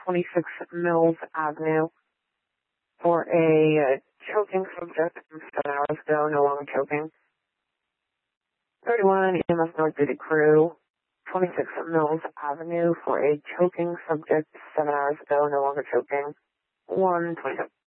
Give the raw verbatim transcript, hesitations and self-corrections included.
twenty-six Mills Avenue for a uh, choking subject from seven hours ago, no longer choking. thirty-one E M S North Duty Crew, twenty-six Mills Avenue for a choking subject seven hours ago, no longer choking. one twenty-seven.